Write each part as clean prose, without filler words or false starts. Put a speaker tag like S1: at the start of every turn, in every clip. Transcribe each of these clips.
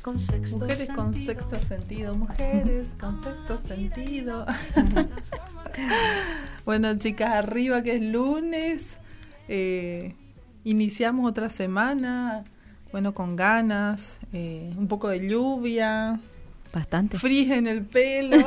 S1: con sexto
S2: Mujeres
S1: sentido.
S2: con sexto sentido, mujeres con sexto sentido. Bueno, chicas, arriba que es lunes, iniciamos otra semana, bueno, con ganas, un poco de lluvia,
S3: Bastante.
S2: frizz en el pelo,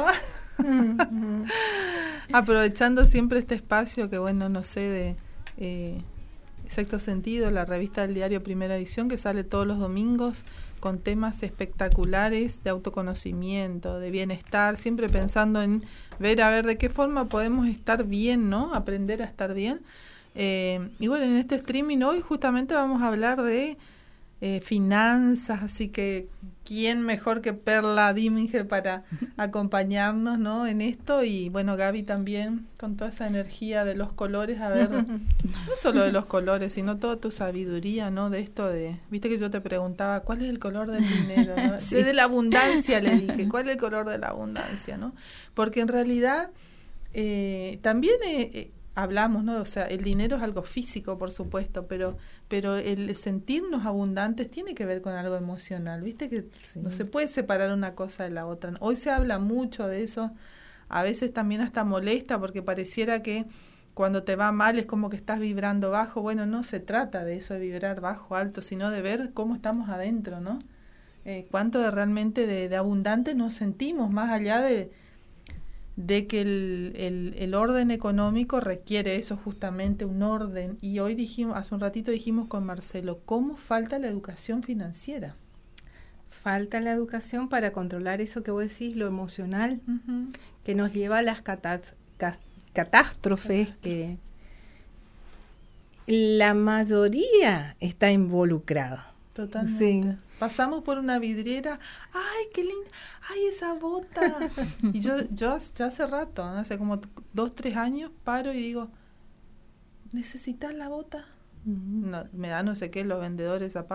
S2: aprovechando siempre este espacio que, bueno, no sé, de Sexto Sentido, la revista del diario Primera Edición, que sale todos los domingos con temas espectaculares de autoconocimiento, de bienestar, siempre pensando en ver a ver de qué forma podemos estar bien, ¿no? Aprender a estar bien. Y bueno, en este streaming hoy justamente vamos a hablar de finanzas, así que quién mejor que Perla Diminger para acompañarnos, ¿no? En esto, y bueno, Gaby también con toda esa energía de los colores, a ver, no solo de los colores, sino toda tu sabiduría, ¿no? De esto de, viste que yo te preguntaba, ¿cuál es el color del dinero? ¿No?
S3: Sí.
S2: De la abundancia le dije, ¿cuál es el color de la abundancia? ¿No? Porque en realidad también hablamos, ¿no? O sea, el dinero es algo físico, por supuesto, pero el sentirnos abundantes tiene que ver con algo emocional, ¿viste? Que
S3: Sí.
S2: no se puede separar una cosa de la otra. Hoy se habla mucho de eso, a veces también hasta molesta, porque pareciera que cuando te va mal es como que estás vibrando bajo. Bueno, no se trata de eso, de vibrar bajo, alto, sino de ver cómo estamos adentro, ¿no? Cuánto de realmente de abundante nos sentimos, más allá de que el orden económico requiere eso, justamente un orden. Y hoy dijimos, hace un ratito dijimos con Marcelo, ¿cómo falta la educación financiera?
S4: Falta la educación para controlar eso que vos decís, lo emocional, que nos lleva a las catástrofes que la mayoría está involucrada.
S2: Totalmente.
S4: Sí.
S2: Pasamos por una vidriera, ¡ay, qué linda! ¡Ay, esa bota! Y yo ya hace rato, ¿no? Hace como 2-3 años, paro y digo, ¿necesitas la bota? No, me da no sé qué los vendedores de zapatos.